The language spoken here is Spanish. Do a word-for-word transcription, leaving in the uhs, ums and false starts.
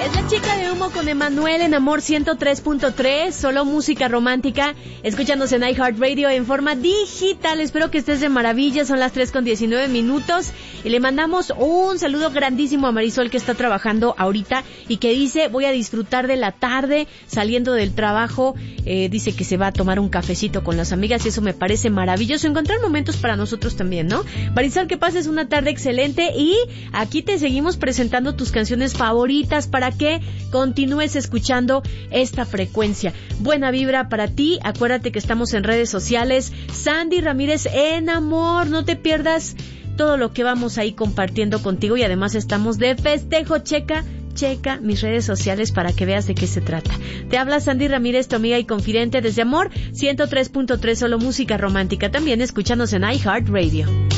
Es la chica de humo con Emanuel en Amor ciento tres punto tres, solo música romántica, escuchándose en iHeartRadio en forma digital. Espero que estés de maravilla, son las tres con diecinueve minutos y le mandamos un saludo grandísimo a Marisol, que está trabajando ahorita y que dice: voy a disfrutar de la tarde saliendo del trabajo. Eh, dice que se va a tomar un cafecito con las amigas y eso me parece maravilloso, encontrar momentos para nosotros también, ¿no? Marisol, que pases una tarde excelente y aquí te seguimos presentando tus canciones favoritas para que continúes escuchando esta frecuencia. Buena vibra para ti. Acuérdate que estamos en redes sociales. Sandy Ramírez en Amor. No te pierdas todo lo que vamos ahí compartiendo contigo y además estamos de festejo. Checa, checa mis redes sociales para que veas de qué se trata. Te habla Sandy Ramírez, tu amiga y confidente desde Amor ciento tres punto tres, solo música romántica. También escúchanos en iHeartRadio.